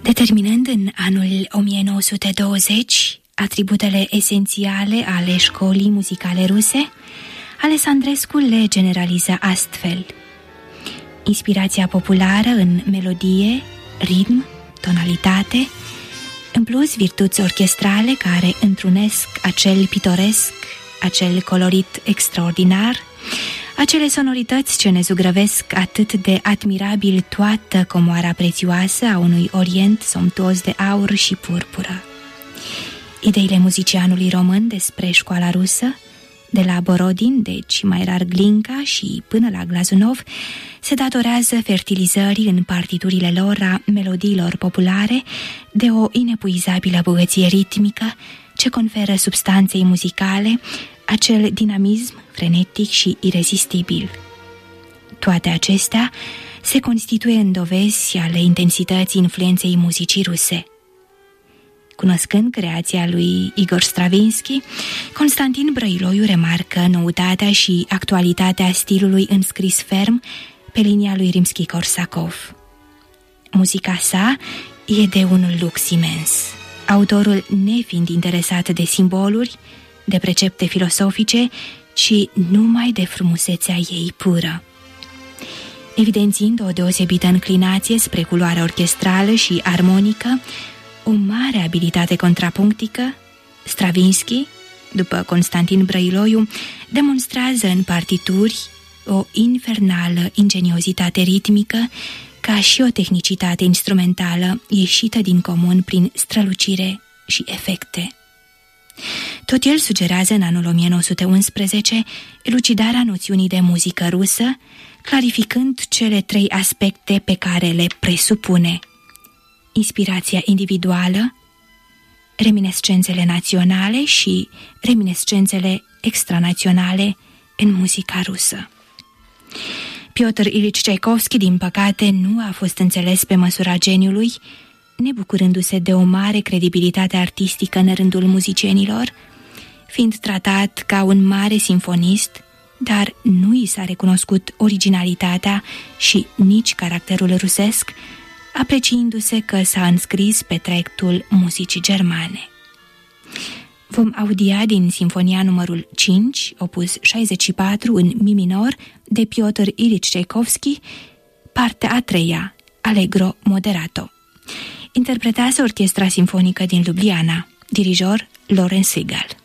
Determinând în anul 1920 atributele esențiale ale școlii muzicale ruse, Alexandrescu le generaliza astfel: inspirația populară în melodie, ritm, tonalitate, în plus virtuți orchestrale care întrunesc acel pitoresc, acel colorit extraordinar, acele sonorități ce ne zugrăvesc atât de admirabil toată comoara prețioasă a unui orient somptuos de aur și purpură. Ideile muzicianului român despre școala rusă, de la Borodin, deci mai rar Glinka și până la Glazunov, se datorează fertilizării în partiturile lor a melodiilor populare de o inepuizabilă bogăție ritmică ce conferă substanței muzicale acel dinamism frenetic și irezistibil. Toate acestea se constituie în dovezi ale intensității influenței muzicii ruse. Cunoscând creația lui Igor Stravinsky, Constantin Brăiloiu remarcă noutatea și actualitatea stilului înscris ferm pe linia lui Rimski-Korsakov. Muzica sa e de un lux imens, autorul nefiind interesat de simboluri, de precepte filosofice, ci numai de frumusețea ei pură. Evidențiind o deosebită înclinație spre culoarea orchestrală și armonică, o mare abilitate contrapunctică, Stravinsky, după Constantin Brăiloiu, demonstrează în partituri o infernală ingeniozitate ritmică, ca și o tehnicitate instrumentală ieșită din comun prin strălucire și efecte. Tot el sugerează în anul 1911 elucidarea noțiunii de muzică rusă, clarificând cele trei aspecte pe care le presupune: inspirația individuală, reminiscențele naționale și reminiscențele extranaționale în muzica rusă. Piotr Ilich Tchaikovsky, din păcate, nu a fost înțeles pe măsura geniului, nebucurându-se de o mare credibilitate artistică în rândul muzicienilor, fiind tratat ca un mare simfonist, dar nu i s-a recunoscut originalitatea și nici caracterul rusesc, apreciindu-se că s-a înscris pe traiectul muzicii germane. Vom audia din Sinfonia numărul 5, opus 64 în mi minor, de Piotr Ilich Tchaikovsky, partea a treia, Allegro moderato. Interpretează Orchestra Simfonică din Ljubljana, dirijor Lorenz Segal.